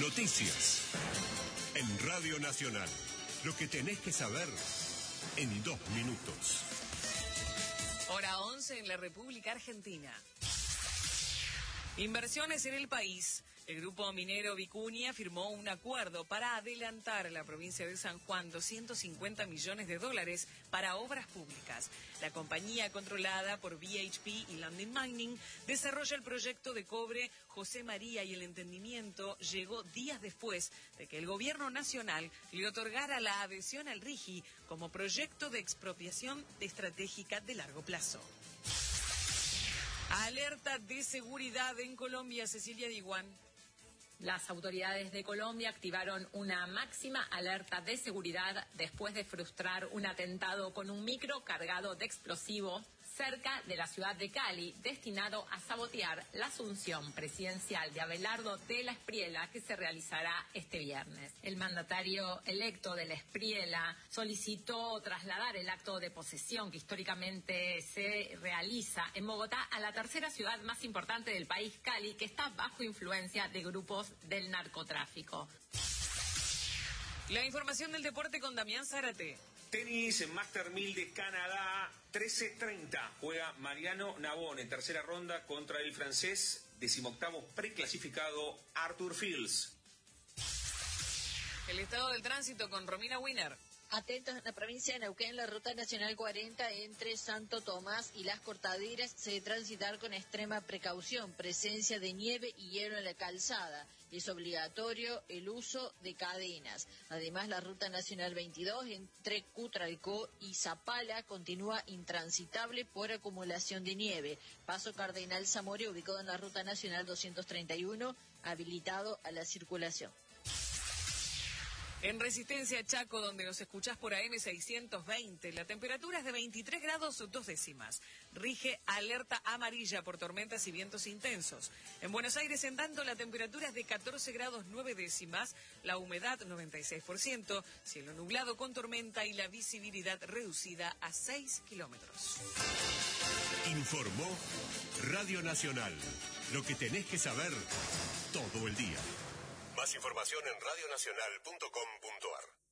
Noticias. En Radio Nacional. Lo que tenés que saber en 2 minutos. Hora 11 en la República Argentina. Inversiones en el país. El grupo minero Vicuña firmó un acuerdo para adelantar a la provincia de San Juan $250 millones para obras públicas. La compañía controlada por BHP y Lundin Mining desarrolla el proyecto de cobre José María y el entendimiento llegó días después de que el gobierno nacional le otorgara la adhesión al RIGI como proyecto de expropiación estratégica de largo plazo. Alerta de seguridad en Colombia, Cecilia Diguán. Las autoridades de Colombia activaron una máxima alerta de seguridad después de frustrar un atentado con un micro cargado de explosivo cerca de la ciudad de Cali, destinado a sabotear la asunción presidencial de Abelardo de la Espriella, que se realizará este viernes. El mandatario electo de la Espriella solicitó trasladar el acto de posesión que históricamente se realiza en Bogotá a la tercera ciudad más importante del país, Cali, que está bajo influencia de grupos del narcotráfico. La información del deporte con Damián Zárate. Tenis en Master 1000 de Canadá, 13:30. Juega Mariano Navon en tercera ronda contra el francés 18º preclasificado Arthur Fils. El estado del tránsito con Romina Wiener. Atentos en la provincia de Neuquén, la ruta nacional 40 entre Santo Tomás y Las Cortaderas se debe transitar con extrema precaución, presencia de nieve y hielo en la calzada. Es obligatorio el uso de cadenas. Además, la ruta nacional 22 entre Cutralcó y Zapala continúa intransitable por acumulación de nieve. Paso Cardenal Zamora, ubicado en la ruta nacional 231, habilitado a la circulación. En Resistencia Chaco, donde nos escuchás por AM 620, la temperatura es de 23 grados 2 décimas. Rige alerta amarilla por tormentas y vientos intensos. En Buenos Aires, en tanto, la temperatura es de 14 grados 9 décimas, la humedad 96%, cielo nublado con tormenta y la visibilidad reducida a 6 kilómetros. Informó Radio Nacional. Lo que tenés que saber todo el día. Más información en radionacional.com.ar.